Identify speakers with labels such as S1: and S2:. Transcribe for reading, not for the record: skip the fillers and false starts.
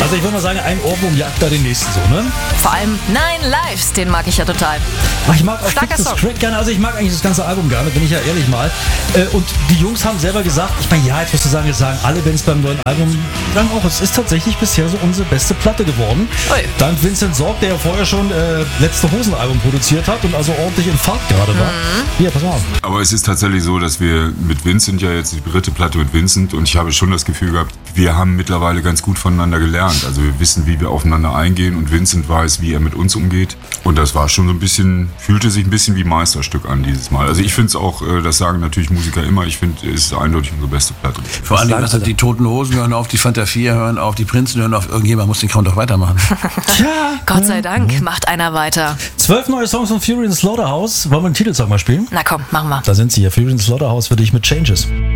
S1: Also ich würde mal sagen, ein Ohrwurm jagt da den nächsten so, ne?
S2: Vor allem Nine Lives, den mag ich ja total.
S1: Ach, ich mag auch
S2: Starker
S1: Fix the
S2: Song.
S1: Crack gerne, also ich mag eigentlich das ganze Album gerne, bin ich ja ehrlich mal. Und die Jungs haben selber gesagt, ich meine, ja, jetzt musst du sagen, jetzt sagen alle, wenn es beim neuen Album sagen auch, es ist tatsächlich bisher so unsere beste Platte geworden.
S2: Ui.
S1: Dank Vincent Sorg, der ja vorher schon letzte Hosen-Album produziert hat und also ordentlich in Fahrt gerade war. Hier, pass mal auf.
S3: Aber es ist tatsächlich so, dass wir mit Vincent ja jetzt die dritte Platte mit Vincent und ich habe schon das Gefühl gehabt, wir haben mittlerweile ganz gut voneinander gelernt. Also wir wissen, wie wir aufeinander eingehen und Vincent weiß, wie er mit uns umgeht. Und das war schon so ein bisschen, fühlte sich ein bisschen wie Meisterstück an dieses Mal. Also ich finde es auch, das sagen natürlich Musiker immer, ich finde, es ist eindeutig unsere beste Platte.
S4: Vor allem, dass die Toten Hosen hören auf, die Fanta 4 hören auf, die Prinzen hören auf, irgendjemand muss den Count doch weitermachen.
S1: Tja,
S2: Gott sei Dank macht einer weiter.
S1: 12 neue Songs von Fury in the Slaughterhouse. Wollen wir den Titelsong mal spielen?
S2: Na komm, machen wir.
S1: Da sind sie hier. Fury in the Slaughterhouse für dich mit Changes.